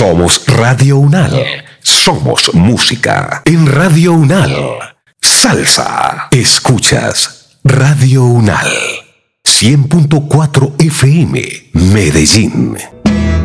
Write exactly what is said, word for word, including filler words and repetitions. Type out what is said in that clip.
Somos Radio Unal. Somos música. En Radio Unal. Salsa. Escuchas Radio Unal. cien punto cuatro F M. Medellín.